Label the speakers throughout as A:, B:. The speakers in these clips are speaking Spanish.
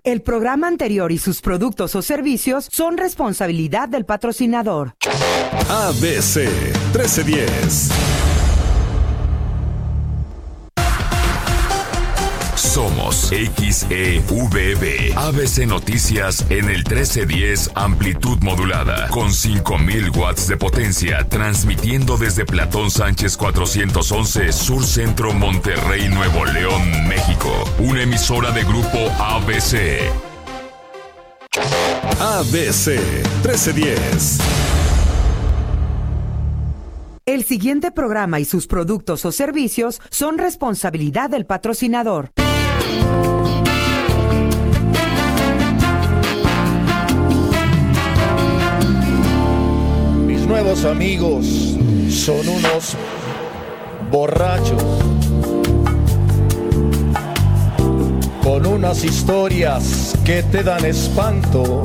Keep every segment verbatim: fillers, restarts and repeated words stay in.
A: El programa anterior y sus productos o servicios son responsabilidad del patrocinador.
B: A B C trece diez. Somos X E V B. A B C Noticias en el trece diez amplitud modulada con cinco mil watts de potencia, transmitiendo desde Platón Sánchez cuatrocientos once Sur Centro, Monterrey, Nuevo León, México. Una emisora de grupo A B C. A B C trece diez.
A: El siguiente programa y sus productos o servicios son responsabilidad del patrocinador.
C: Mis nuevos amigos son unos borrachos con unas historias que te dan espanto.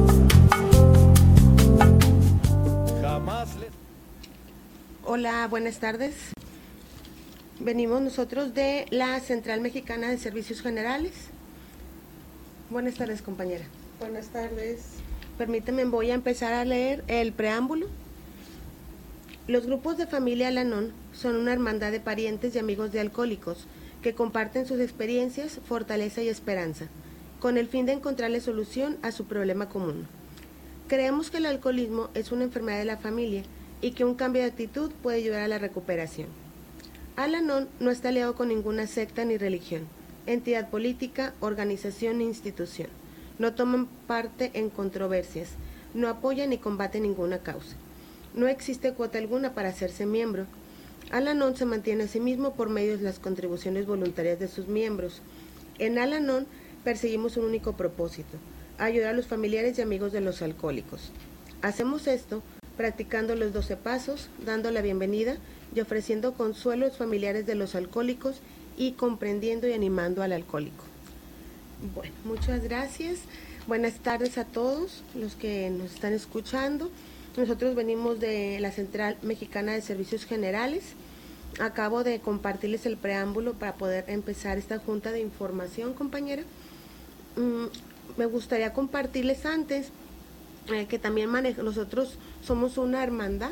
C: Jamás les...
D: Hola, buenas tardes. Venimos nosotros de la Central Mexicana de Servicios Generales. Buenas tardes, compañera.
E: Buenas tardes.
D: Permíteme, voy a empezar a leer el preámbulo. Los grupos de familia Al-Anon son una hermandad de parientes y amigos de alcohólicos que comparten sus experiencias, fortaleza y esperanza, con el fin de encontrarle solución a su problema común. Creemos que el alcoholismo es una enfermedad de la familia y que un cambio de actitud puede ayudar a la recuperación. Al-Anon no está aliado con ninguna secta ni religión, entidad política, organización ni institución. No toman parte en controversias, no apoya ni combate ninguna causa. No existe cuota alguna para hacerse miembro. Al-Anon se mantiene a sí mismo por medio de las contribuciones voluntarias de sus miembros. En Al-Anon perseguimos un único propósito: ayudar a los familiares y amigos de los alcohólicos. Hacemos esto practicando los doce pasos, dando la bienvenida y ofreciendo consuelo a los familiares de los alcohólicos y comprendiendo y animando al alcohólico. Bueno, muchas gracias. Buenas tardes a todos los que nos están escuchando. Nosotros venimos de la Central Mexicana de Servicios Generales. Acabo de compartirles el preámbulo para poder empezar esta junta de información, compañera. Mm, me gustaría compartirles antes eh, que también maneja, nosotros somos una hermandad.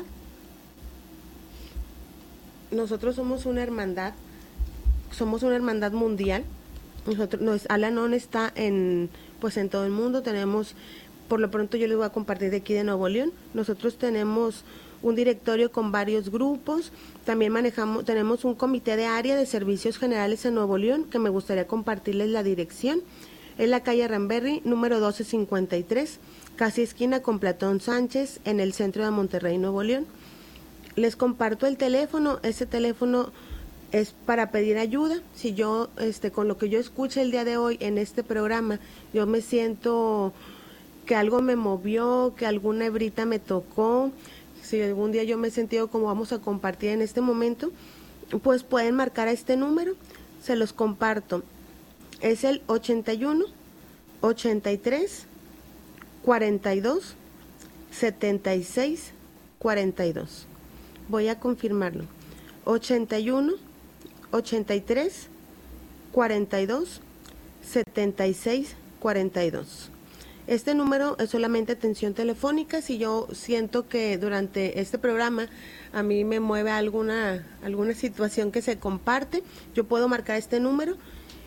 D: Nosotros somos una hermandad, somos una hermandad mundial. Nosotros, nos, Al-Anon está en, pues en todo el mundo. Tenemos, por lo pronto yo les voy a compartir de aquí de Nuevo León. Nosotros tenemos un directorio con varios grupos. También manejamos, tenemos un comité de área de servicios generales en Nuevo León, que me gustaría compartirles la dirección. Es la calle Ramberry, número doce cincuenta y tres, casi esquina con Platón Sánchez, en el centro de Monterrey, Nuevo León. Les comparto el teléfono. Ese teléfono es para pedir ayuda. Si yo, este, con lo que yo escuché el día de hoy en este programa, yo me siento que algo me movió, que alguna hebrita me tocó, si algún día yo me he sentido como vamos a compartir en este momento, pues pueden marcar a este número. Se los comparto. Es el ochenta y uno, ochenta y tres, cuarenta y dos, setenta y seis, cuarenta y dos. Voy a confirmarlo. ochenta y uno, ochenta y tres, cuarenta y dos, setenta y seis, cuarenta y dos. Este número es solamente atención telefónica. Si yo siento que durante este programa a mí me mueve alguna, alguna situación que se comparte, yo puedo marcar este número.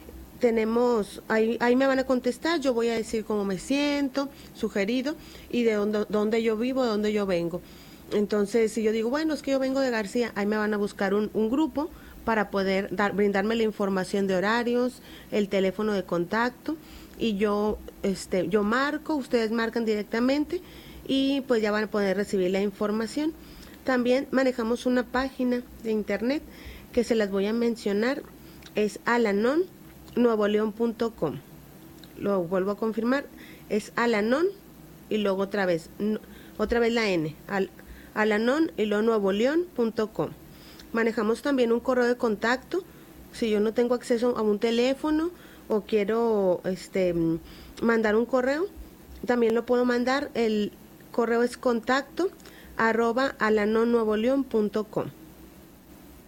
D: Tenemos, ahí, ahí me van a contestar, yo voy a decir cómo me siento, sugerido, y de dónde, dónde yo vivo, de dónde yo vengo. Entonces, si yo digo, bueno, es que yo vengo de García, ahí me van a buscar un, un grupo para poder dar, brindarme la información de horarios, el teléfono de contacto, y yo, este, yo marco, ustedes marcan directamente, y pues ya van a poder recibir la información. También manejamos una página de internet que se las voy a mencionar, es alanon nuevo león punto com. Lo vuelvo a confirmar, es Al-Anon y luego otra vez, no, otra vez la N, al, Al-Anon y luego nuevo león punto com. Manejamos también un correo de contacto. Si yo no tengo acceso a un teléfono o quiero este mandar un correo, también lo puedo mandar. El correo es contacto arroba alanon nuevo león punto com.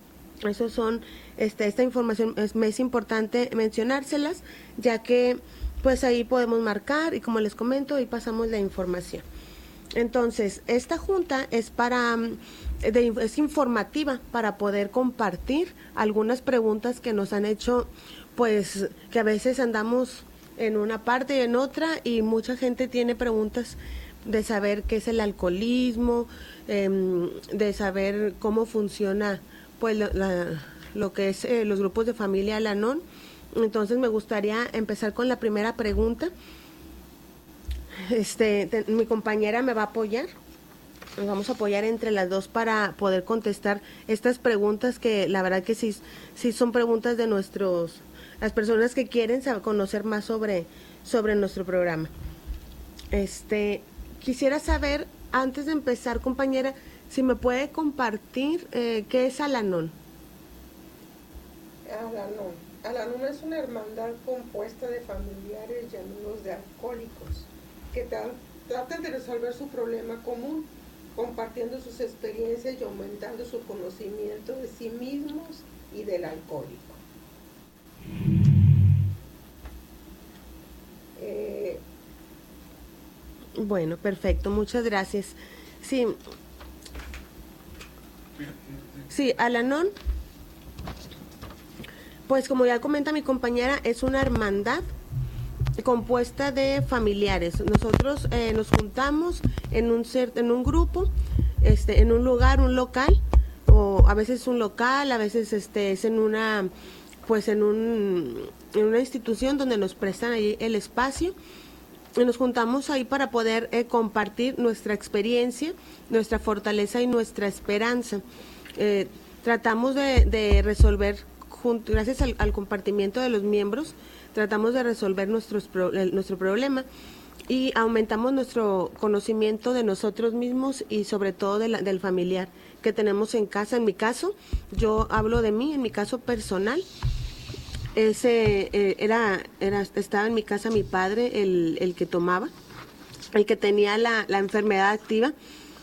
D: Esos son, este, esta información es, me es importante mencionárselas, ya que pues ahí podemos marcar y como les comento, ahí pasamos la información. Entonces, esta junta es para de, es informativa para poder compartir algunas preguntas que nos han hecho, pues que a veces andamos en una parte y en otra, y mucha gente tiene preguntas de saber qué es el alcoholismo, eh, de saber cómo funciona pues la, la, lo que es eh, los grupos de familia Al-Anon. Entonces me gustaría empezar con la primera pregunta. Este, te, mi compañera me va a apoyar, nos vamos a apoyar entre las dos para poder contestar estas preguntas que la verdad que sí, sí son preguntas de nuestros, las personas que quieren saber, conocer más sobre, sobre nuestro programa. Este, quisiera saber, antes de empezar, compañera, si me puede compartir eh, qué es Al-Anon.
E: Al-Anon. Al-Anon es una hermandad compuesta de familiares y amigos de alcohólicos que tra- tratan de resolver su problema común, compartiendo sus experiencias y aumentando su conocimiento de sí mismos y del alcohólico. Eh,
D: bueno, perfecto, muchas gracias. Sí, sí, Al-Anon, pues como ya comenta mi compañera, es una hermandad compuesta de familiares. Nosotros eh, nos juntamos en un cert, en un grupo, este, en un lugar, un local, o a veces un local, a veces este es en una, pues en un, en una institución donde nos prestan ahí el espacio, y nos juntamos ahí para poder eh, compartir nuestra experiencia, nuestra fortaleza y nuestra esperanza. Eh, tratamos de, de resolver, junto, gracias al, al compartimiento de los miembros, tratamos de resolver nuestros pro, nuestro problema y aumentamos nuestro conocimiento de nosotros mismos y sobre todo de la, del familiar que tenemos en casa. En mi caso, yo hablo de mí, en mi caso personal, ese eh, era, era estaba en mi casa mi padre, el, el que tomaba, el que tenía la, la enfermedad activa.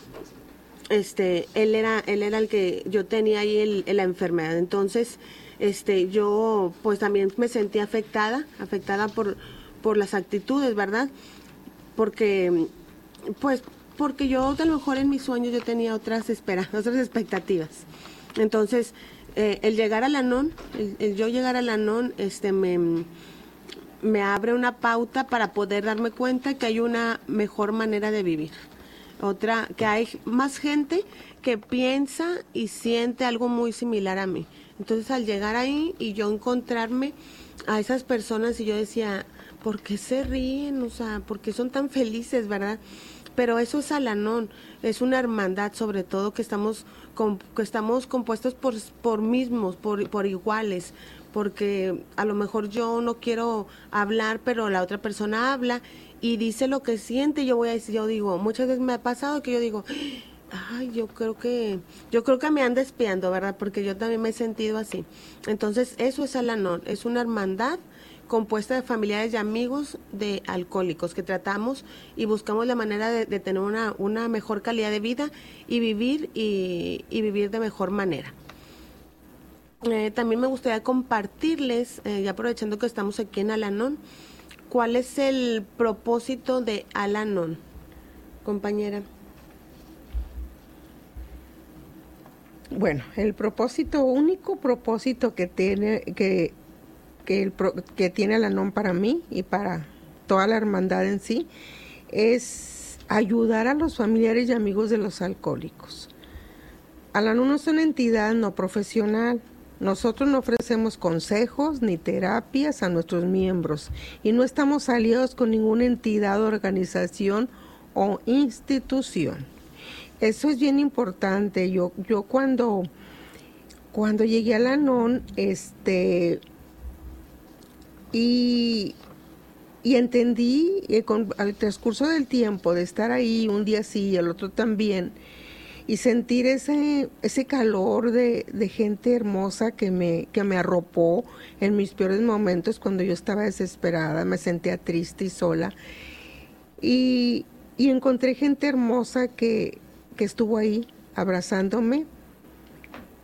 D: Este, él era, él era el que yo tenía ahí el, el, la enfermedad. Entonces, este, yo pues también me sentí afectada, afectada por, por las actitudes, ¿verdad? Porque, pues, porque yo a lo mejor en mis sueños yo tenía otras esperanzas, otras expectativas. Entonces, eh, el llegar al Al-Anon, el, el yo llegar al Al-Anon, este, me, me abre una pauta para poder darme cuenta que hay una mejor manera de vivir. Otra, que hay más gente que piensa y siente algo muy similar a mí. Entonces, al llegar ahí y yo encontrarme a esas personas y yo decía, ¿por qué se ríen? O sea, ¿por qué son tan felices, verdad? Pero eso es Al-Anon, es una hermandad sobre todo que estamos, con, que estamos compuestos por, por mismos, por, por iguales, porque a lo mejor yo no quiero hablar, pero la otra persona habla y dice lo que siente. Yo voy a decir, yo digo, muchas veces me ha pasado que yo digo, ay, yo creo que, yo creo que me anda espiando, ¿verdad? Porque yo también me he sentido así. Entonces, eso es Al-Anon, es una hermandad compuesta de familiares y amigos de alcohólicos que tratamos y buscamos la manera de, de tener una, una mejor calidad de vida y vivir y, y vivir de mejor manera. Eh, también me gustaría compartirles, eh, ya aprovechando que estamos aquí en Al-Anon, ¿cuál es el propósito de Al-Anon, compañera?
E: Bueno, el propósito, único propósito que tiene que, que, el, que tiene Al-Anon para mí y para toda la hermandad en sí, es ayudar a los familiares y amigos de los alcohólicos. Al-Anon es una entidad no profesional. Nosotros no ofrecemos consejos ni terapias a nuestros miembros y no estamos aliados con ninguna entidad, organización o institución. Eso es bien importante. Yo, yo cuando, cuando llegué a Al-Anon, este, y, y entendí eh, con, al transcurso del tiempo de estar ahí un día sí y el otro también, y sentir ese, ese calor de, de gente hermosa que me, que me arropó en mis peores momentos cuando yo estaba desesperada, me sentía triste y sola. Y, y encontré gente hermosa que, que estuvo ahí abrazándome.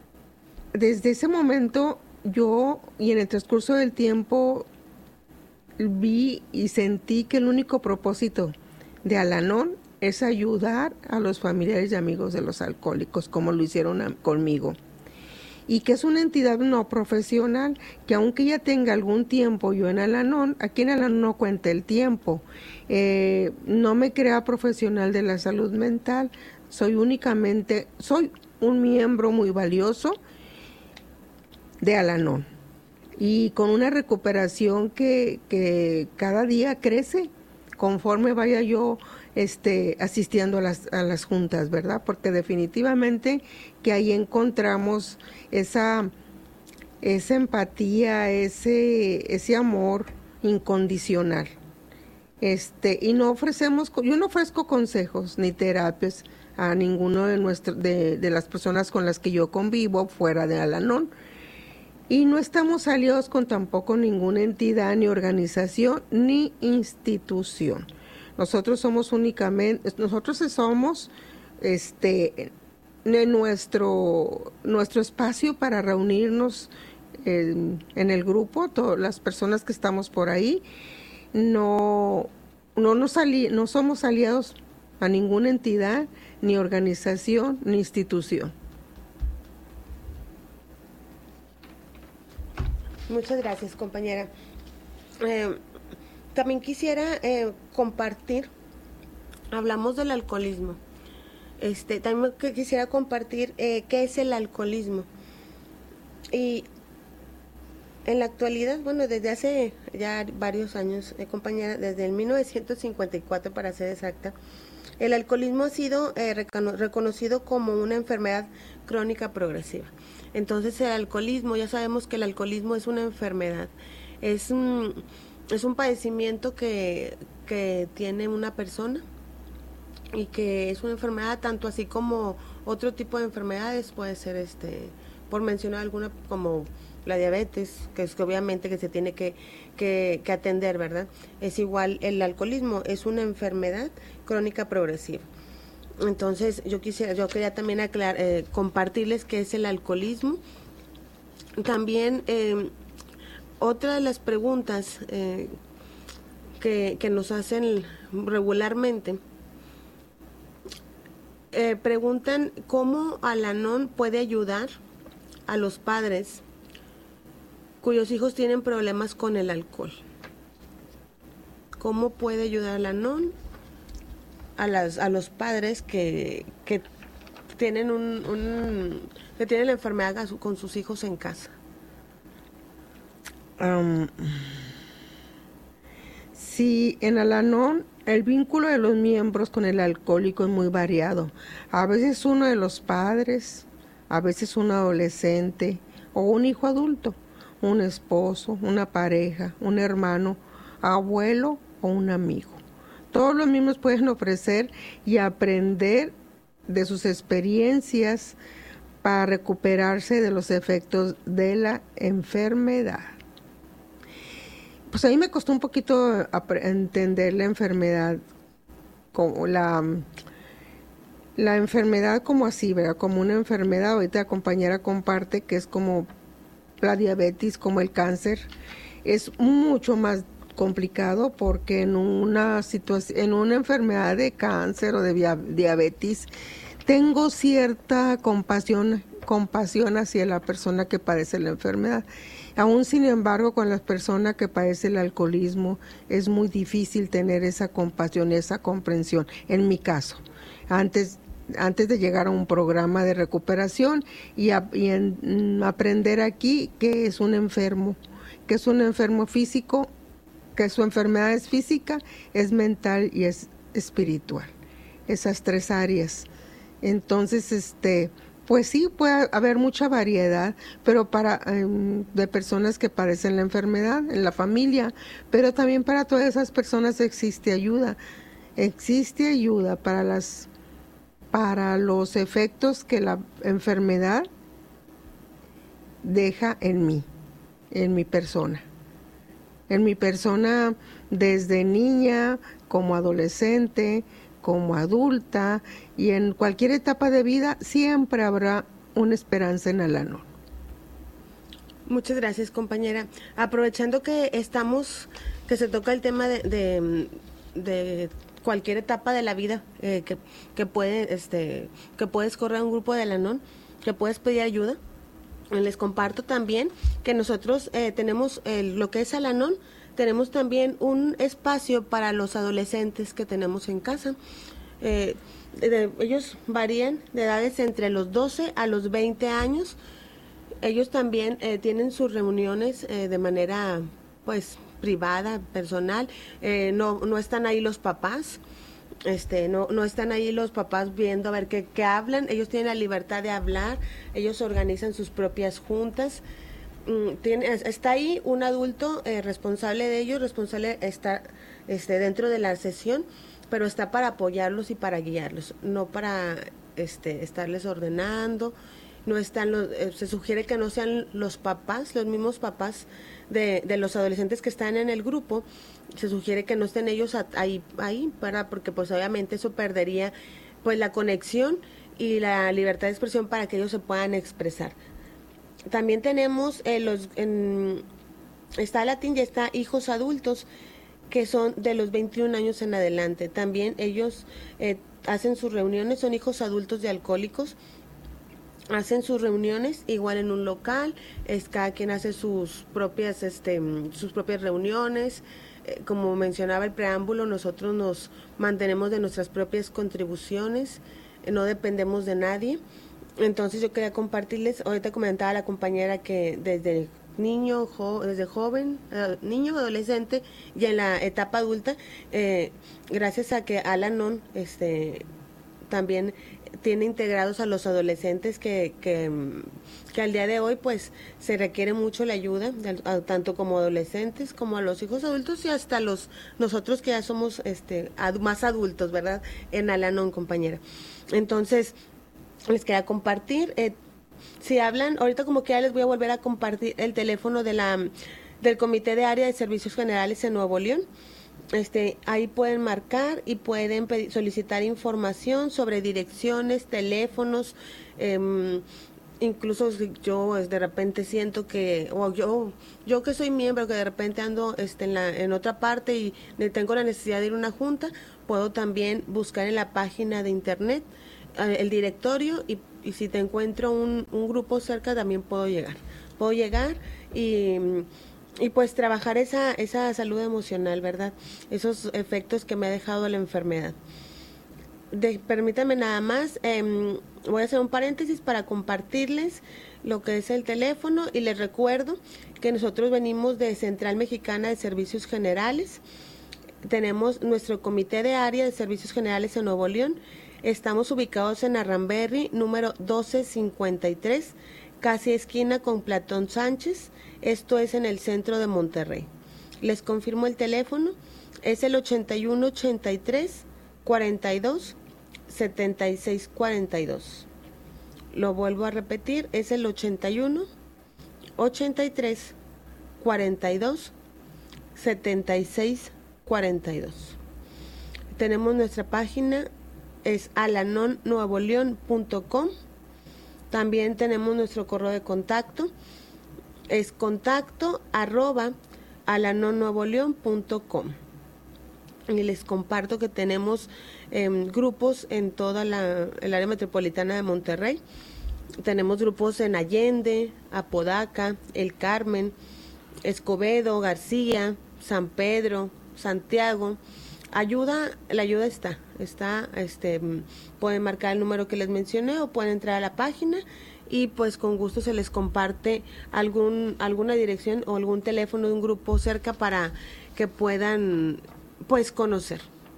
E: Desde ese momento yo, y en el transcurso del tiempo, vi y sentí que el único propósito de Al-Anon es ayudar a los familiares y amigos de los alcohólicos, como lo hicieron a, conmigo. Y que es una entidad no profesional, que aunque ya tenga algún tiempo yo en Al-Anon, aquí en Al-Anon no cuenta el tiempo. Eh, no me crea profesional de la salud mental, soy únicamente, soy un miembro muy valioso de Al-Anon. Y con una recuperación que, que cada día crece conforme vaya yo este, asistiendo a las, a las juntas, ¿verdad? Porque definitivamente que ahí encontramos esa, esa empatía, ese, ese amor incondicional. Este, y no ofrecemos, yo no ofrezco consejos ni terapias a ninguno de, nuestro, de, de las personas con las que yo convivo fuera de Al-Anon. Y no estamos aliados con tampoco ninguna entidad, ni organización, ni institución. Nosotros somos únicamente, nosotros somos este, en nuestro, nuestro espacio para reunirnos en, en el grupo, todas las personas que estamos por ahí, no, no, nos ali, no somos aliados a ninguna entidad, ni organización, ni institución.
D: Muchas gracias, compañera. Eh, también quisiera eh, compartir, hablamos del alcoholismo. Este, también quisiera compartir eh, qué es el alcoholismo. Y en la actualidad, bueno, desde hace ya varios años, eh, compañera, desde el mil novecientos cincuenta y cuatro para ser exacta, el alcoholismo ha sido eh, recono- reconocido como una enfermedad crónica progresiva. Entonces el alcoholismo, ya sabemos que el alcoholismo es una enfermedad, es un, es un padecimiento que, que tiene una persona y que es una enfermedad tanto así como otro tipo de enfermedades, puede ser, este, por mencionar alguna, como la diabetes, que es que obviamente que se tiene que, que, que atender, ¿verdad? Es igual, el alcoholismo es una enfermedad crónica progresiva. Entonces yo quisiera, yo quería también aclarar, eh, compartirles qué es el alcoholismo. También eh, otra de las preguntas eh, que, que nos hacen regularmente, eh, preguntan cómo Al-Anon puede ayudar a los padres cuyos hijos tienen problemas con el alcohol. ¿Cómo puede ayudar Al-Anon a las a los padres que, que tienen un, un que tienen la enfermedad a su, con sus hijos en casa?
E: Um, sí, en Al-Anon el vínculo de los miembros con el alcohólico es muy variado. A veces uno de los padres, a veces un adolescente o un hijo adulto, un esposo, una pareja, un hermano, abuelo o un amigo. Todos los mismos pueden ofrecer y aprender de sus experiencias para recuperarse de los efectos de la enfermedad. Pues a mí me costó un poquito entender la enfermedad, como la, la enfermedad como así, ¿verdad? Como una enfermedad. Ahorita la compañera comparte que es como la diabetes, como el cáncer. Es mucho más complicado porque en una situación, en una enfermedad de cáncer o de diabetes, tengo cierta compasión, compasión hacia la persona que padece la enfermedad. Aún sin embargo, con las personas que padecen el alcoholismo, es muy difícil tener esa compasión, esa comprensión. En mi caso, antes antes de llegar a un programa de recuperación y, a, y en, aprender aquí que es un enfermo, que es un enfermo físico, que su enfermedad es física, es mental y es espiritual. Esas tres áreas. Entonces, este, pues sí, puede haber mucha variedad, pero para um, de personas que padecen la enfermedad en la familia, pero también para todas esas personas existe ayuda. Existe ayuda para las para los efectos que la enfermedad deja en mí, en mi persona. En mi persona desde niña, como adolescente, como adulta, y en cualquier etapa de vida siempre habrá una esperanza en Al-Anon.
D: Muchas gracias, compañera. Aprovechando que estamos, que se toca el tema de, de, de cualquier etapa de la vida eh, que, que puede, este, que puedes correr a un grupo de Al-Anon, que puedes pedir ayuda. Les comparto también que nosotros eh, tenemos el, lo que es Al-Anon, tenemos también un espacio para los adolescentes que tenemos en casa. Eh, de, ellos varían de edades entre los doce a los veinte años. Ellos también eh, tienen sus reuniones eh, de manera, pues, privada, personal. Eh, no, no están ahí los papás. Este, no, no están ahí los papás viendo a ver qué, qué hablan. Ellos tienen la libertad de hablar. Ellos organizan sus propias juntas. Mm, tiene, está ahí un adulto eh, responsable de ellos, responsable está este, dentro de la sesión, pero está para apoyarlos y para guiarlos, no para este, estarles ordenando. No están los, eh, se sugiere que no sean los papás, los mismos papás de, de los adolescentes que están en el grupo. Se sugiere que no estén ellos a, ahí, ahí para, porque pues obviamente eso perdería pues la conexión y la libertad de expresión para que ellos se puedan expresar. También tenemos eh, los, en, está Latín y está hijos adultos que son de los veintiún años en adelante. También ellos eh, hacen sus reuniones, son hijos adultos de alcohólicos. Hacen sus reuniones igual en un local, es cada quien hace sus propias este sus propias reuniones. Eh, como mencionaba el preámbulo, nosotros nos mantenemos de nuestras propias contribuciones, eh, no dependemos de nadie. Entonces yo quería compartirles, ahorita comentaba la compañera que desde niño, jo, desde joven, eh, niño, adolescente y en la etapa adulta, eh, gracias a que Al-Anon este también tiene integrados a los adolescentes que, que, que al día de hoy pues se requiere mucho la ayuda, de, a, tanto como adolescentes como a los hijos adultos y hasta los nosotros que ya somos este ad, más adultos, ¿verdad? En Al-Anon, compañera. Entonces, les quería compartir, eh, si hablan, ahorita como que ya les voy a volver a compartir el teléfono de la del Comité de Área de Servicios Generales en Nuevo León. Este, ahí pueden marcar y pueden pedir, solicitar información sobre direcciones, teléfonos, eh, incluso si yo de repente siento que, o yo, yo que soy miembro, que de repente ando este, en, la, en otra parte y tengo la necesidad de ir a una junta, puedo también buscar en la página de internet eh, el directorio y, y si te encuentro un, un grupo cerca también puedo llegar, puedo llegar y... Y pues trabajar esa esa salud emocional, ¿verdad? Esos efectos que me ha dejado la enfermedad. De, permítanme nada más, eh, voy a hacer un paréntesis para compartirles lo que es el teléfono y les recuerdo que nosotros venimos de Central Mexicana de Servicios Generales. Tenemos nuestro Comité de Área de Servicios Generales en Nuevo León. Estamos ubicados en Arramberry, número doce cincuenta y tres, casi esquina con Platón Sánchez. Esto es en el centro de Monterrey. Les confirmo el teléfono, es el ochenta y uno ochenta y tres cuarenta y dos setenta y seis cuarenta y dos. Lo vuelvo a repetir, es el ochenta y uno ochenta y tres cuarenta y dos setenta y seis cuarenta y dos. Tenemos nuestra página, es alanon nuevo león punto com. También tenemos nuestro correo de contacto, es contacto arroba alanon nuevo león punto com. Y les comparto que tenemos eh, grupos en toda la el área metropolitana de Monterrey. Tenemos grupos en Allende, Apodaca, El Carmen, Escobedo, García, San Pedro, Santiago. Ayuda, la ayuda está, está, este, pueden marcar el número que les mencioné o pueden entrar a la página y pues con gusto se les comparte algún, alguna dirección o algún teléfono de un grupo cerca para que puedan pues conocer,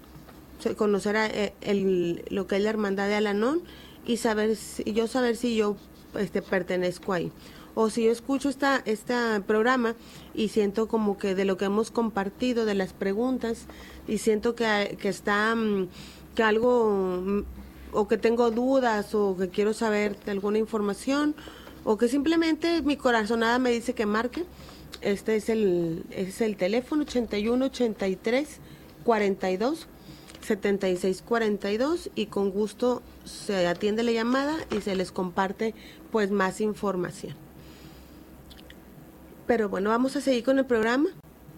D: conocer a, el, lo que es la hermandad de Al-Anon y saber, si, yo saber si yo este, pertenezco ahí. O si yo escucho esta, este programa y siento como que de lo que hemos compartido, de las preguntas, y siento que, que está, que algo, o que tengo dudas, o que quiero saber de alguna información, o que simplemente mi corazonada me dice que marque, este es el, es el teléfono ochenta y uno ochenta y tres cuarenta y dos setenta y seis cuarenta y dos y con gusto se atiende la llamada y se les comparte pues más información. Pero bueno, vamos a seguir con el programa.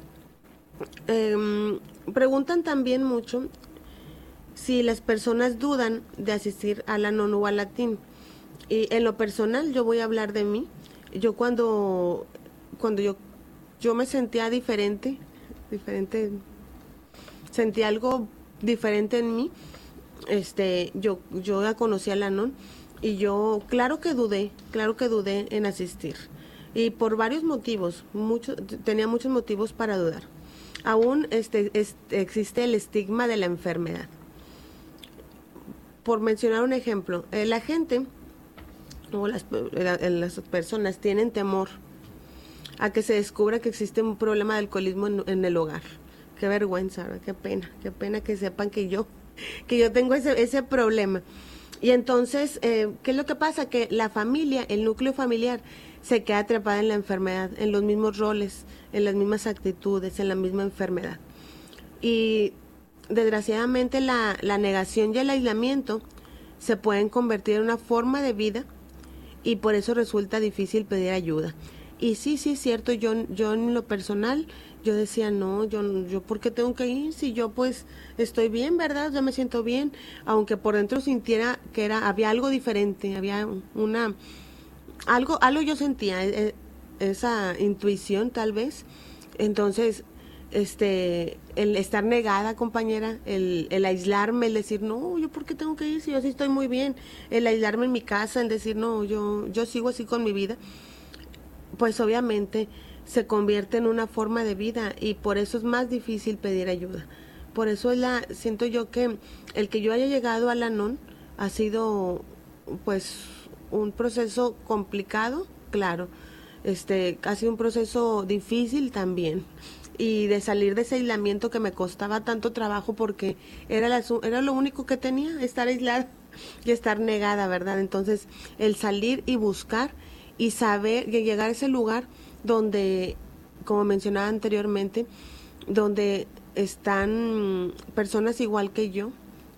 D: Eh, preguntan también mucho si las personas dudan de asistir a la non o al latín. Y en lo personal, yo voy a hablar de mí. Yo cuando, cuando yo, yo me sentía diferente, diferente, sentí algo diferente en mí, este, yo, yo ya conocía la non y yo, claro que dudé, claro que dudé en asistir. Y por varios motivos, mucho, tenía muchos motivos para dudar. Aún este, este, existe el estigma de la enfermedad. Por mencionar un ejemplo, eh, la gente o las, la, las personas tienen temor a que se descubra que existe un problema de alcoholismo en, en el hogar. Qué vergüenza, ¿verdad? Qué pena, qué pena que sepan que yo, que yo tengo ese, ese problema. Y entonces, eh, ¿qué es lo que pasa? Que la familia, el núcleo familiar, se queda atrapada en la enfermedad, en los mismos roles, en las mismas actitudes, en la misma enfermedad. Y desgraciadamente la, la negación y el aislamiento se pueden convertir en una forma de vida y por eso resulta difícil pedir ayuda. Y sí, sí es cierto, yo, yo en lo personal, yo decía, no, yo, yo ¿por qué tengo que ir? Si yo pues estoy bien, ¿verdad? Yo me siento bien, aunque por dentro sintiera que era, había algo diferente, había una, algo, algo yo sentía, esa intuición tal vez. Entonces, este, el estar negada, compañera, el, el aislarme, el decir, no, yo por qué tengo que ir si yo sí estoy muy bien, el aislarme en mi casa, el decir, no, yo, yo sigo así con mi vida, pues obviamente se convierte en una forma de vida y por eso es más difícil pedir ayuda. Por eso es la, siento yo que el que yo haya llegado a la non ha sido pues un proceso complicado, claro, este, ha sido un proceso difícil también. Y de salir de ese aislamiento que me costaba tanto trabajo porque era, la, era lo único que tenía, estar aislada y estar negada, ¿verdad? Entonces, el salir y buscar y saber, y llegar a ese lugar donde, como mencionaba anteriormente, donde están personas igual que yo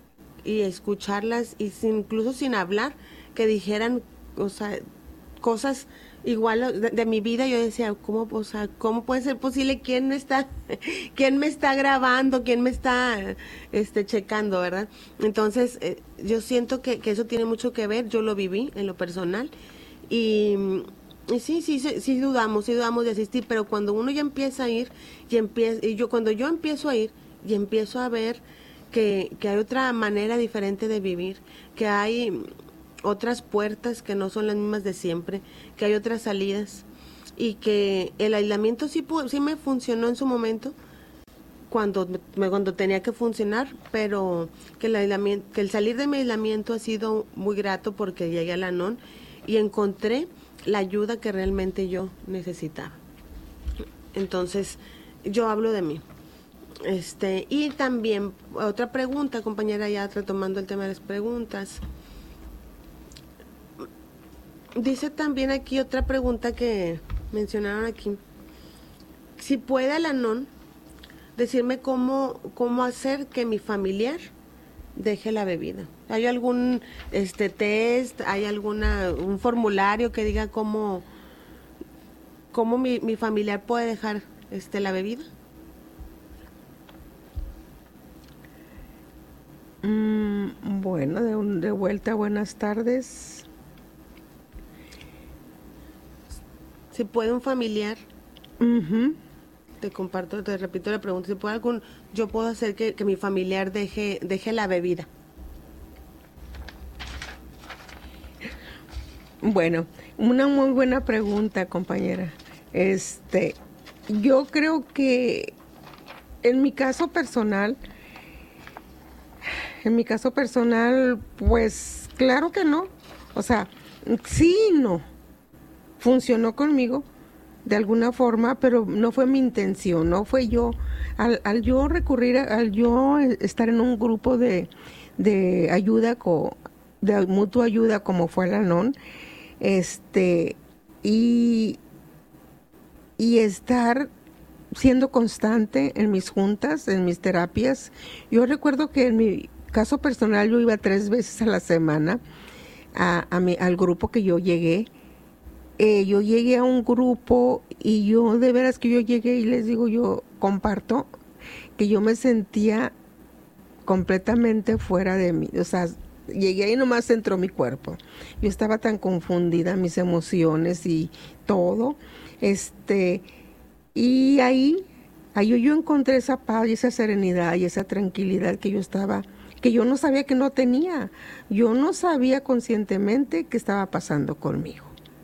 D: y escucharlas y sin, incluso sin hablar, que dijeran, o sea, cosas igual de, de mi vida. Yo decía, ¿cómo, o sea, ¿cómo puede ser posible? ¿Quién me está, quién me está grabando? ¿Quién me está este, checando, verdad? Entonces, eh, yo siento que, que eso tiene mucho que ver. Yo lo viví en lo personal. Y, y sí, sí, sí, sí dudamos, sí dudamos de asistir, pero cuando uno ya empieza a ir, y, empieza, y yo cuando yo empiezo a ir, y empiezo a ver que, que hay otra manera diferente de vivir, que hay otras puertas que no son las mismas de siempre, que hay otras salidas y que el aislamiento sí, sí me funcionó en su momento cuando me, cuando tenía que funcionar, pero que el aislamiento, que el salir de mi aislamiento ha sido muy grato porque llegué a la non y encontré la ayuda que realmente yo necesitaba. Entonces, yo hablo de mí. Este, y también otra pregunta, compañera, ya retomando el tema de las preguntas. Dice también aquí otra pregunta que mencionaron aquí. Si puede la non decirme cómo, cómo hacer que mi familiar deje la bebida. ¿Hay algún este test, hay alguna un formulario que diga cómo, cómo mi, mi familiar puede dejar este la bebida?
E: Mm, bueno, de, un, de vuelta, buenas tardes.
D: Si puede un familiar,
E: uh-huh.
D: te comparto, te repito la pregunta, si puede algún, yo puedo hacer que, que mi familiar deje, deje la bebida.
E: Bueno, una muy buena pregunta, compañera. Este, yo creo que en mi caso personal, en mi caso personal, pues claro que no. O sea, sí y no. Funcionó conmigo de alguna forma, pero no fue mi intención, no fue yo. Al, al yo recurrir, a, al yo estar en un grupo de, de ayuda, co, de mutua ayuda como fue la non, este, y, y estar siendo constante en mis juntas, en mis terapias. Yo recuerdo que en mi caso personal yo iba tres veces a la semana a, a mi, al grupo que yo llegué. eh, yo llegué a un grupo y yo de veras que yo llegué y les digo, yo comparto que yo me sentía completamente fuera de mí, o sea, llegué ahí nomás entró mi cuerpo. Yo estaba tan confundida, mis emociones y todo, este, y ahí, ahí yo, yo encontré esa paz y esa serenidad y esa tranquilidad que yo estaba, que yo no sabía que no tenía, yo no sabía conscientemente qué estaba pasando conmigo.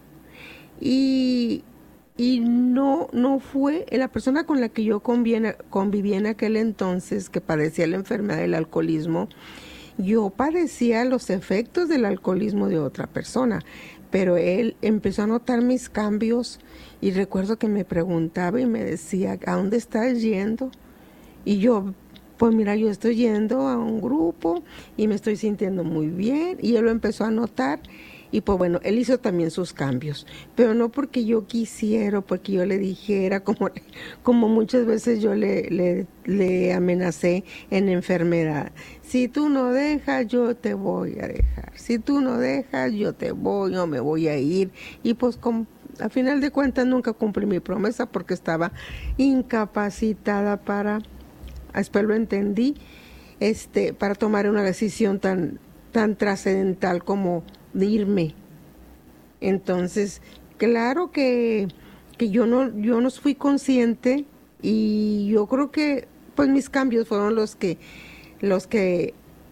E: Y, y no, no fue la persona con la que yo conviene, conviví en aquel entonces, que padecía la enfermedad del alcoholismo. Yo padecía los efectos del alcoholismo de otra persona, pero él empezó a notar mis cambios y recuerdo que me preguntaba y me decía, ¿a dónde estás yendo? Y yo, pues mira, yo estoy yendo a un grupo y me estoy sintiendo muy bien, y él lo empezó a notar. Y pues bueno, él hizo también sus cambios, pero no porque yo quisiera, porque yo le dijera, como, como muchas veces yo le, le, le amenacé en enfermedad. Si tú no dejas, yo te voy a dejar. Si tú no dejas, yo te voy o me voy a ir. Y pues con, a final de cuentas nunca cumplí mi promesa porque estaba incapacitada para, después lo entendí, este, para tomar una decisión tan, tan trascendental como de irme. Entonces, claro que, que yo no, yo no fui consciente, y yo creo que pues mis cambios fueron los que, los que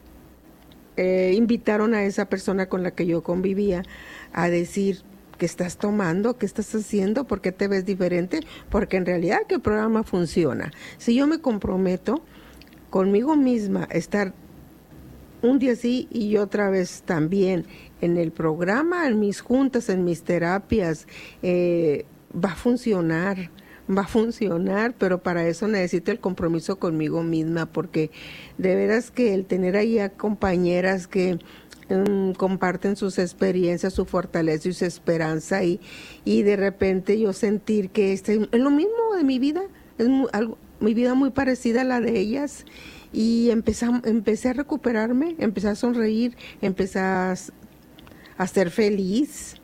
E: eh, invitaron a esa persona con la que yo convivía a decir, ¿qué estás tomando? ¿Qué estás haciendo? ¿Por qué te ves diferente? Porque en realidad que el programa funciona. Si yo me comprometo conmigo misma a estar un día sí y otra vez también en el programa, en mis juntas, en mis terapias, eh, va a funcionar, va a funcionar, pero para eso necesito el compromiso conmigo misma, porque de veras que el tener ahí a compañeras que um, comparten sus experiencias, su fortaleza y su esperanza, y, y de repente yo sentir que este, es lo mismo de mi vida, es muy, algo, mi vida muy parecida a la de ellas. Y empecé, empecé a recuperarme, empecé a sonreír, empecé a, a ser feliz.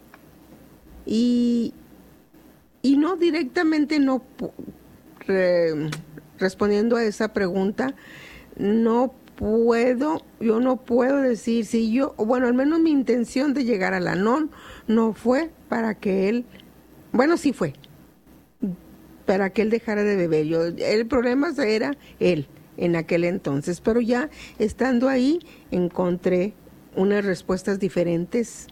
E: Y, y no directamente, no re, respondiendo a esa pregunta, no puedo, yo no puedo decir si yo, bueno, al menos mi intención de llegar al Anon no fue para que él, bueno, sí fue, para que él dejara de beber. Yo, el problema era él en aquel entonces, pero ya estando ahí encontré unas respuestas diferentes,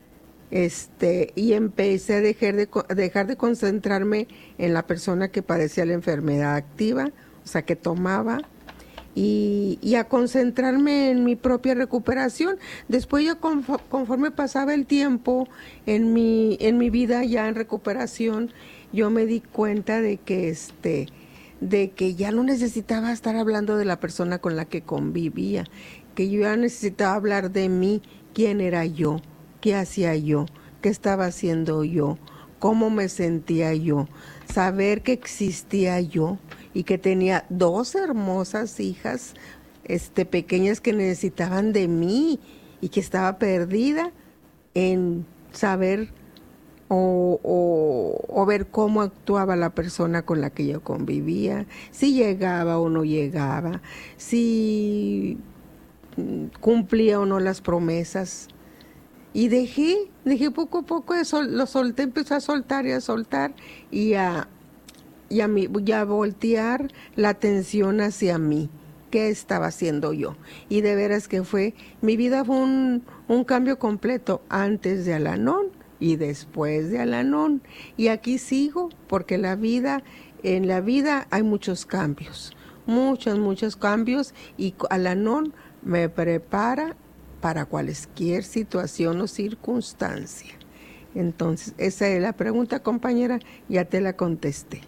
E: este, y empecé a dejar de, dejar de concentrarme en la persona que padecía la enfermedad activa, o sea, que tomaba, y, y a concentrarme en mi propia recuperación. Después ya conforme pasaba el tiempo en mi, en mi vida ya en recuperación, yo me di cuenta de que este de que ya no necesitaba estar hablando de la persona con la que convivía, que yo ya necesitaba hablar de mí, quién era yo, qué hacía yo, qué estaba haciendo yo, cómo me sentía yo, saber que existía yo y que tenía dos hermosas hijas este, pequeñas que necesitaban de mí y que estaba perdida en saber O, o, o ver cómo actuaba la persona con la que yo convivía, si llegaba o no llegaba, si cumplía o no las promesas. Y dejé, dejé poco a poco, eso, lo solté, empecé a soltar y a soltar y a, y a, mí, y a voltear la atención hacia mí. ¿Qué estaba haciendo yo? Y de veras que fue, mi vida fue un, un cambio completo antes de Al-Anon y después de Al-Anon. Y aquí sigo, porque la vida, en la vida hay muchos cambios, muchos, muchos cambios, y Al-Anon me prepara para cualquier situación o circunstancia. Entonces, esa es la pregunta, compañera, ya te la contesté.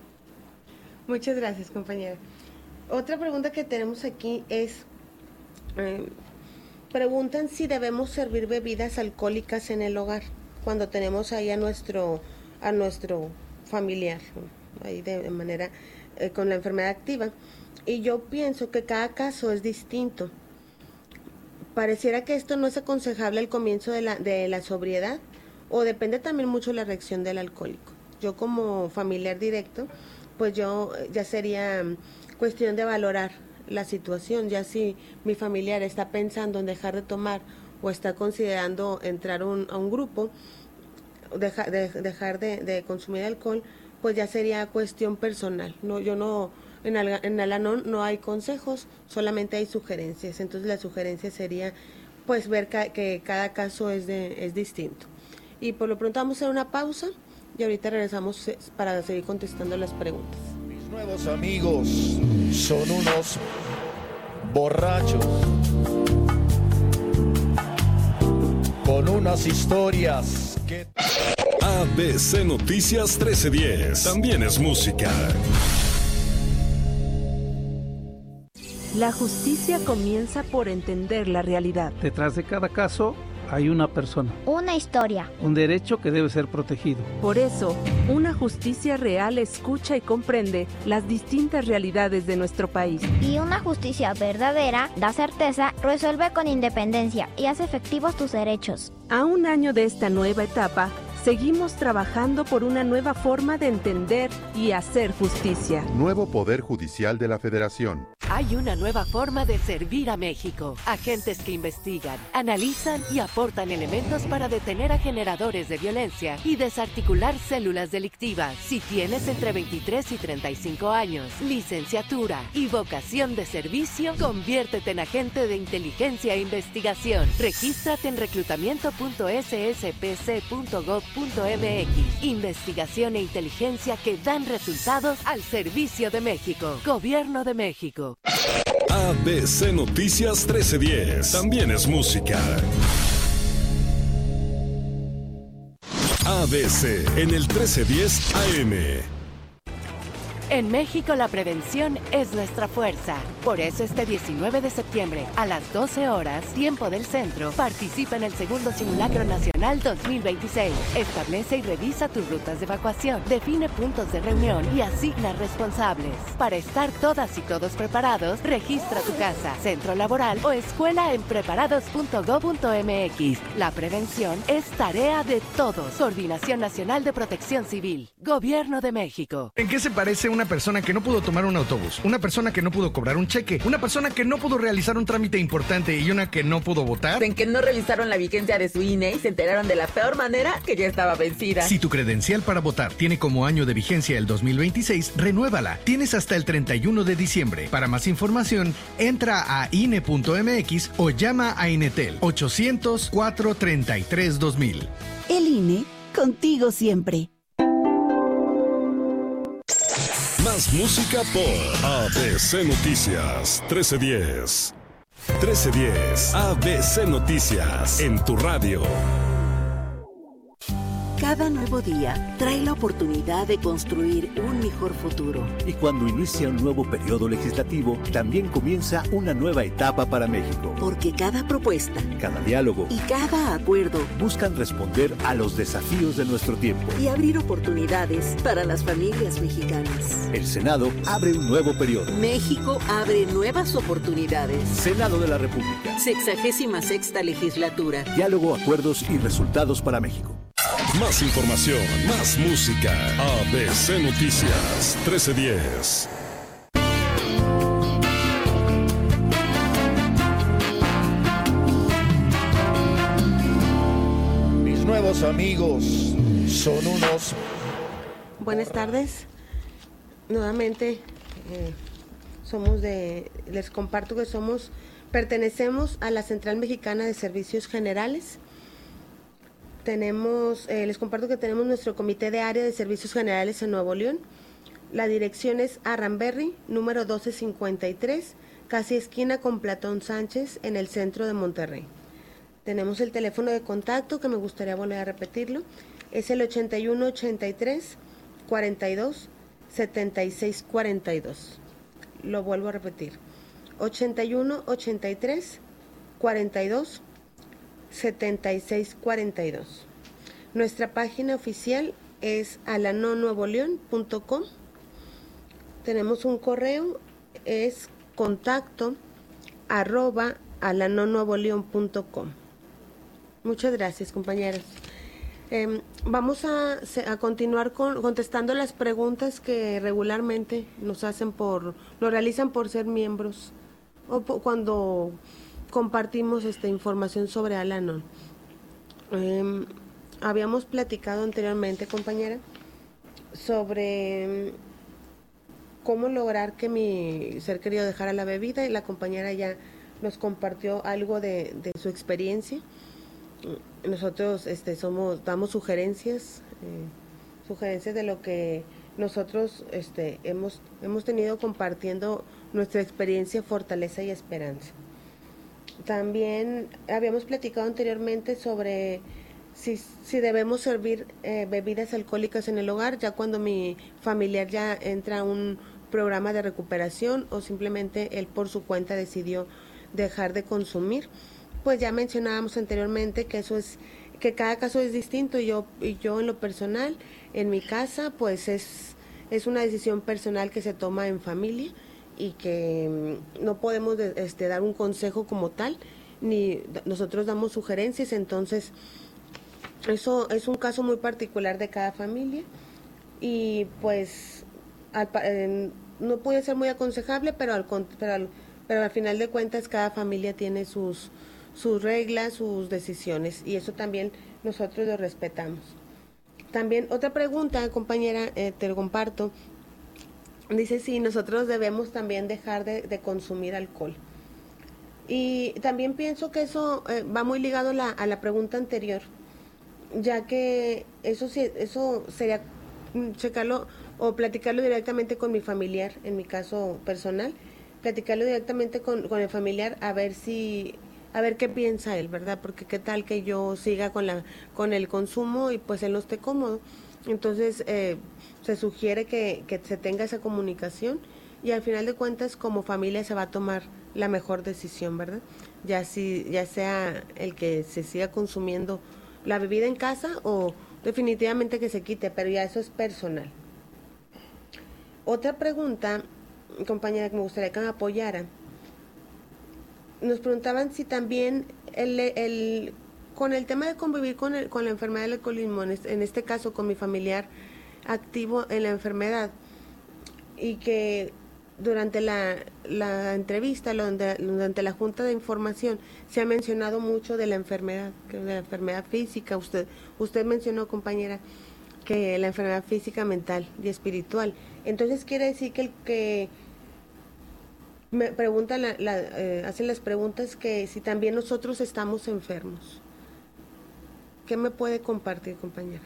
D: Muchas gracias, compañera. Otra pregunta que tenemos aquí es, eh, preguntan si debemos servir bebidas alcohólicas en el hogar cuando tenemos ahí a nuestro a nuestro familiar ahí de, de manera eh, con la enfermedad activa. Y yo pienso que cada caso es distinto. Pareciera que esto no es aconsejable al comienzo de la de la sobriedad, o depende también mucho la reacción del alcohólico. Yo como familiar directo, pues yo ya sería cuestión de valorar la situación, ya si mi familiar está pensando en dejar de tomar o está considerando entrar un, a un grupo, deja, de, dejar de, de consumir alcohol, pues ya sería cuestión personal. No, yo no, en, Al, en Al-Anon no hay consejos, solamente hay sugerencias. Entonces la sugerencia sería pues ver ca, que cada caso es, de, es distinto. Y por lo pronto vamos a hacer una pausa y ahorita regresamos para seguir contestando las preguntas.
C: Mis nuevos amigos son unos borrachos con unas historias que...
F: A B C Noticias trece diez, también es música.
G: La justicia comienza por entender la realidad.
H: Detrás de cada caso hay una persona.
I: Una historia.
H: Un derecho que debe ser protegido.
G: Por eso, una justicia real escucha y comprende las distintas realidades de nuestro país.
I: Y una justicia verdadera da certeza, resuelve con independencia y hace efectivos tus derechos.
G: A un año de esta nueva etapa, seguimos trabajando por una nueva forma de entender y hacer justicia.
J: Nuevo Poder Judicial de la Federación.
K: Hay una nueva forma de servir a México. Agentes que investigan, analizan y aportan elementos para detener a generadores de violencia y desarticular células delictivas. Si tienes entre veintitrés y treinta y cinco años, licenciatura y vocación de servicio, conviértete en agente de inteligencia e investigación. Regístrate en reclutamiento punto s s p c punto gov punto m x. Investigación e inteligencia que dan resultados al servicio de México. Gobierno de México.
F: A B C Noticias trece diez, también es música. A B C en el trece diez A M.
K: En México la prevención es nuestra fuerza. Por eso este diecinueve de septiembre, a las doce horas, tiempo del centro, participa en el segundo Simulacro Nacional dos mil veintiséis. Establece y revisa tus rutas de evacuación, define puntos de reunión y asigna responsables. Para estar todas y todos preparados, registra tu casa, centro laboral o escuela en preparados punto gob punto m x. La prevención es tarea de todos. Coordinación Nacional de Protección Civil. Gobierno de México.
L: ¿En qué se parece una persona que no pudo tomar un autobús, una persona que no pudo cobrar un cheque, una persona que no pudo realizar un trámite importante y una que no pudo votar?
M: En que no revisaron la vigencia de su I N E y se enteraron de la peor manera que ya estaba vencida.
L: Si tu credencial para votar tiene como año de vigencia el dos mil veintiséis, renuévala. Tienes hasta el treinta y uno de diciembre. Para más información, entra a I N E punto m x o llama a Inetel ochocientos, cuatrocientos treinta y tres, dos mil.
N: El I N E, contigo siempre.
F: Más música por A B C Noticias trece diez. trece diez A B C Noticias en tu radio.
N: Cada nuevo día trae la oportunidad de construir un mejor futuro.
O: Y cuando inicia un nuevo periodo legislativo, también comienza una nueva etapa para México.
N: Porque cada propuesta,
O: cada diálogo
N: y cada acuerdo
O: buscan responder a los desafíos de nuestro tiempo
N: y abrir oportunidades para las familias mexicanas.
O: El Senado abre un nuevo periodo.
N: México abre nuevas oportunidades.
O: Senado de la República.
N: Sexagésima sexta legislatura.
O: Diálogo, acuerdos y resultados para México.
F: Más información, más música. A B C Noticias trece diez.
C: Mis nuevos amigos son unos...
D: Buenas tardes. Nuevamente eh, somos de... Les comparto que somos... Pertenecemos a la Central Mexicana de Servicios Generales. Tenemos, eh, les comparto que tenemos nuestro comité de área de servicios generales en Nuevo León. La dirección es Arranberry, número doce cincuenta y tres, casi esquina con Platón Sánchez, en el centro de Monterrey. Tenemos el teléfono de contacto, que me gustaría volver a repetirlo, es el ochenta y uno ochenta y tres, cuarenta y dos, setenta y seis cuarenta y dos. Lo vuelvo a repetir, ochenta y uno ochenta y tres, cuarenta y dos, setenta y seis cuarenta y dos. Nuestra página oficial es alanon nuevo león punto com. Tenemos un correo, es contacto arroba alanon nuevo león punto com. Muchas gracias, compañeros. Eh, vamos a, a continuar con, contestando las preguntas que regularmente nos hacen por, nos realizan por ser miembros o por, cuando compartimos esta información sobre Al-Anon. Eh, habíamos platicado anteriormente, compañera, sobre cómo lograr que mi ser querido dejara la bebida, y la compañera ya nos compartió algo de, de su experiencia. Nosotros este, somos damos sugerencias, eh, sugerencias de lo que nosotros este, hemos, hemos tenido compartiendo nuestra experiencia, fortaleza y esperanza. También habíamos platicado anteriormente sobre si, si debemos servir eh, bebidas alcohólicas en el hogar, ya cuando mi familiar ya entra a un programa de recuperación o simplemente él por su cuenta decidió dejar de consumir. Pues ya mencionábamos anteriormente que eso es, que cada caso es distinto, y yo, y yo en lo personal, en mi casa, pues es, es una decisión personal que se toma en familia y que no podemos de, este, dar un consejo como tal, ni nosotros damos sugerencias. Entonces eso es un caso muy particular de cada familia, y pues al, eh, no puede ser muy aconsejable, pero al, pero al, pero al final de cuentas cada familia tiene sus sus reglas, sus decisiones, y eso también nosotros lo respetamos. También otra pregunta, compañera, eh, te lo comparto, dice si nosotros debemos también dejar de, de consumir alcohol. Y también pienso que eso eh, va muy ligado la, a la pregunta anterior, ya que eso, eso sería checarlo o platicarlo directamente con mi familiar, en mi caso personal, platicarlo directamente con, con el familiar, a ver si... a ver qué piensa él, ¿verdad? Porque qué tal que yo siga con la con el consumo y pues él no esté cómodo. Entonces eh, se sugiere que, que se tenga esa comunicación, y al final de cuentas como familia se va a tomar la mejor decisión, ¿verdad? Ya si ya sea el que se siga consumiendo la bebida en casa o definitivamente que se quite, pero ya eso es personal. Otra pregunta, compañera, que me gustaría que me apoyara. Nos preguntaban si también el, el con el tema de convivir con, el, con la enfermedad del alcoholismo, en este, en este caso con mi familiar activo en la enfermedad, y que durante la, la entrevista, durante, durante la junta de información, se ha mencionado mucho de la enfermedad, de la enfermedad física. Usted, usted mencionó, compañera, que la enfermedad física, mental y espiritual. Entonces quiere decir que el que me preguntan, la, la, eh, hacen las preguntas que si también nosotros estamos enfermos. ¿Qué me puede compartir, compañera?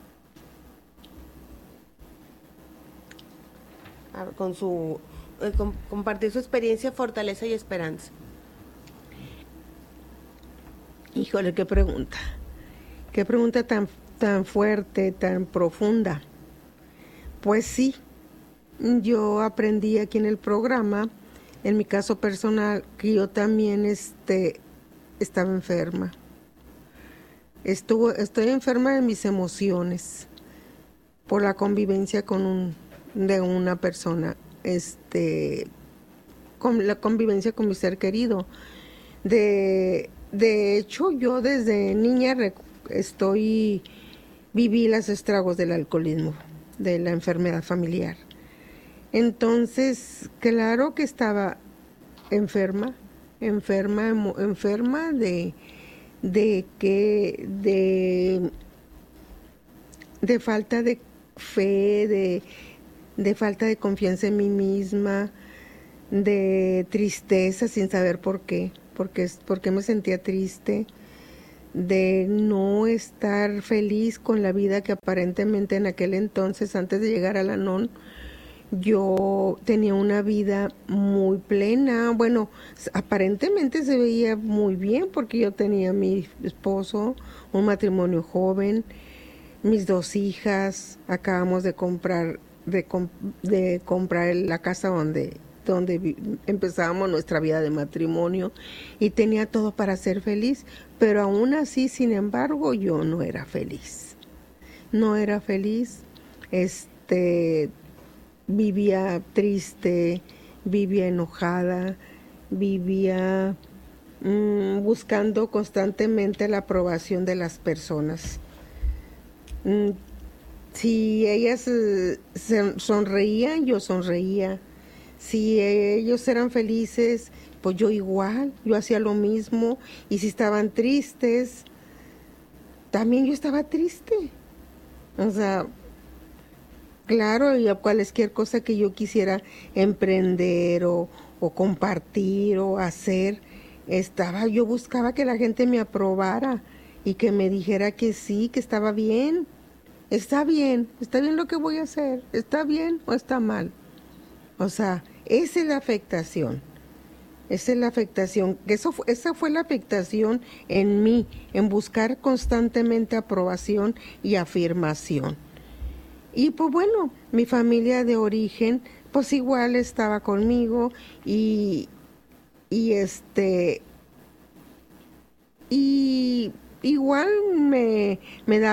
D: A ver, con su eh, con, compartir su experiencia, fortaleza y esperanza.
E: Híjole, qué pregunta. Qué pregunta tan, tan fuerte, tan profunda. Pues sí, yo aprendí aquí en el programa, en mi caso personal, que yo también este, estaba enferma. Estuvo, estoy enferma de mis emociones por la convivencia con un, de una persona, este, con la convivencia con mi ser querido. De, de hecho, yo desde niña estoy, viví los estragos del alcoholismo, de la enfermedad familiar. Entonces, claro que estaba enferma, enferma, enferma de, de que, de, de falta de fe, de, de falta de confianza en mí misma, de tristeza sin saber por qué, porque, porque me sentía triste, de no estar feliz con la vida que aparentemente en aquel entonces, antes de llegar al Al-Anon, yo tenía una vida muy plena. Bueno, aparentemente se veía muy bien porque yo tenía a mi esposo, un matrimonio joven, mis dos hijas, acabamos de comprar de, de comprar la casa donde donde empezábamos nuestra vida de matrimonio, y tenía todo para ser feliz, pero aún así, sin embargo, yo no era feliz. No era feliz, este vivía triste, vivía enojada, vivía mmm, buscando constantemente la aprobación de las personas. Mm, si ellas eh, se sonreían, yo sonreía. Si ellos eran felices, pues yo igual, yo hacía lo mismo. Y si estaban tristes, también yo estaba triste. O sea, claro, y a cualquier cosa que yo quisiera emprender o, o compartir o hacer, estaba, yo buscaba que la gente me aprobara y que me dijera que sí, que estaba bien. Está bien, está bien lo que voy a hacer, está bien o está mal. O sea, esa es la afectación. Esa es la afectación. Eso fue, esa fue la afectación en mí, en buscar constantemente aprobación y afirmación. Y pues bueno, mi familia de origen, pues igual estaba conmigo y, y este, y igual me, me daba